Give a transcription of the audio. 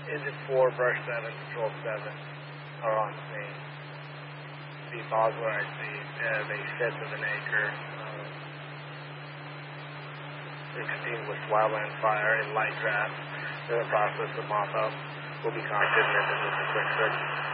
Engine 4, Brush 7, Control 7 are on scene. The Boswell, I see, they shed of an acre, extinguished wildland fire in light draft. They're in the process of mop up. Will be contacted with a quick search.